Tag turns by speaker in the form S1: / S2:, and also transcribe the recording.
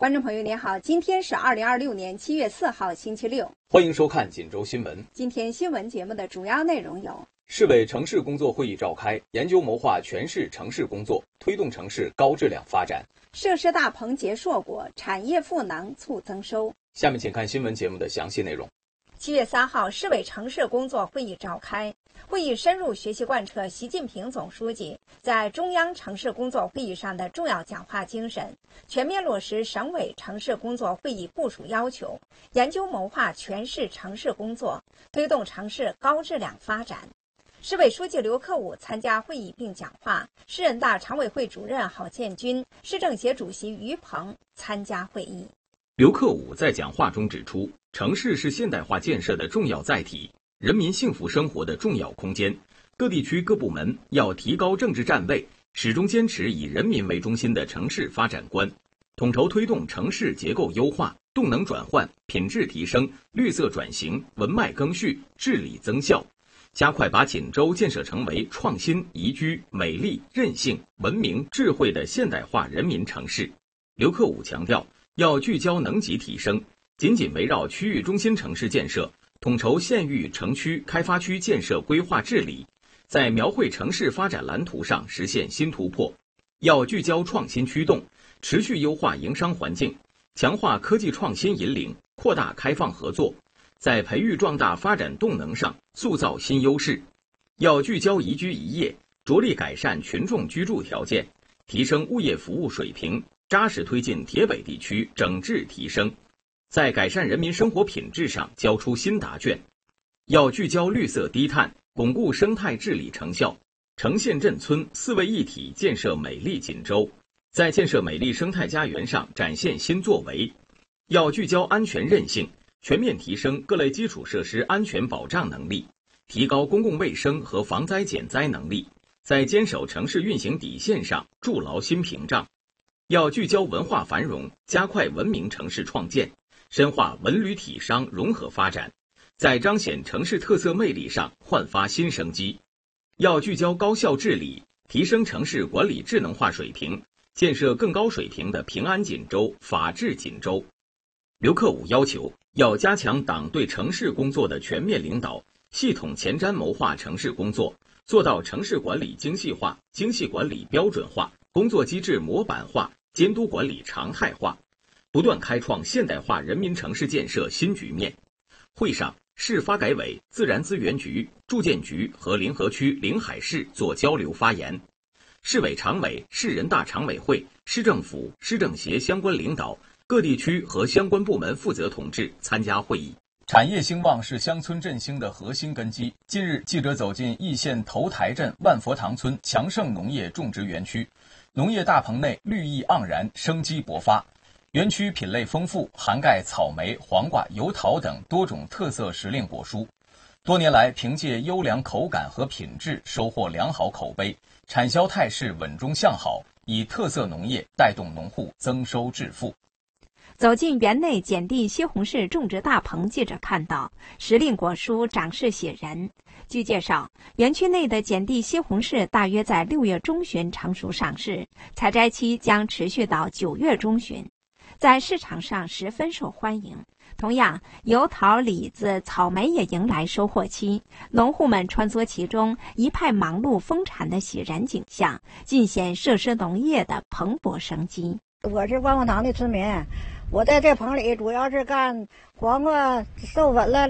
S1: 观众朋友您好，今天是2026年7月4号星期六，
S2: 欢迎收看锦州新闻。
S1: 今天新闻节目的主要内容有：
S2: 市委城市工作会议召开，研究谋划全市城市工作，推动城市高质量发展；
S1: 设施大棚结硕果，产业赋能促增收。
S2: 下面请看新闻节目的详细内容。
S1: 7月3号，市委城市工作会议召开。会议深入学习贯彻习近平总书记在中央城市工作会议上的重要讲话精神，全面落实省委城市工作会议部署要求，研究谋划全市城市工作，推动城市高质量发展。市委书记刘克武参加会议并讲话，市人大常委会主任郝建军、市政协主席于鹏参加会议。
S3: 刘克武在讲话中指出，城市是现代化建设的重要载体，人民幸福生活的重要空间，各地区各部门要提高政治站位，始终坚持以人民为中心的城市发展观，统筹推动城市结构优化、动能转换、品质提升、绿色转型、文脉更续、治理增效，加快把锦州建设成为创新、宜居、美丽、韧性、文明、智慧的现代化人民城市。刘克武强调，要聚焦能级提升，紧紧围绕区域中心城市建设，统筹县域、城区、开发区建设规划治理，在描绘城市发展蓝图上实现新突破。要聚焦创新驱动，持续优化营商环境，强化科技创新引领，扩大开放合作，在培育壮大发展动能上塑造新优势。要聚焦宜居宜业，着力改善群众居住条件，提升物业服务水平，扎实推进铁北地区整治提升，在改善人民生活品质上交出新答卷。要聚焦绿色低碳，巩固生态治理成效，城县镇村四位一体建设美丽锦州，在建设美丽生态家园上展现新作为。要聚焦安全韧性，全面提升各类基础设施安全保障能力，提高公共卫生和防灾减灾能力，在坚守城市运行底线上筑牢新屏障。要聚焦文化繁荣，加快文明城市创建，深化文旅体商融合发展，在彰显城市特色魅力上焕发新生机。要聚焦高效治理，提升城市管理智能化水平，建设更高水平的平安锦州、法治锦州。刘克武要求，要加强党对城市工作的全面领导，系统前瞻谋划城市工作，做到城市管理精细化、精细管理标准化、工作机制模板化、监督管理常态化，不断开创现代化人民城市建设新局面。会上，市发改委、自然资源局、住建局和临河区临海市做交流发言。市委常委、市人大常委会、市政府、市政协相关领导、各地区和相关部门负责同志参加会议。
S4: 产业兴旺是乡村振兴的核心根基。近日，记者走进易县头台镇万佛堂村强盛农业种植园区，农业大棚内绿意盎然，生机勃发。园区品类丰富，涵盖草莓、黄瓜、油桃等多种特色时令果蔬。多年来，凭借优良口感和品质，收获良好口碑，产销态势稳中向好，以特色农业带动农户增收致富。
S1: 走进园内碱地西红柿种植大棚，记者看到时令果蔬长势喜人。据介绍，园区内的碱地西红柿大约在6月中旬成熟上市，采摘期将持续到9月中旬，在市场上十分受欢迎。同样，油桃、李子、草莓也迎来收获期，农户们穿梭其中，一派忙碌丰产的喜然景象，尽显设施农业的蓬勃生机。
S5: 我是万佛堂的村民，我在这棚里主要是干黄瓜、授粉了、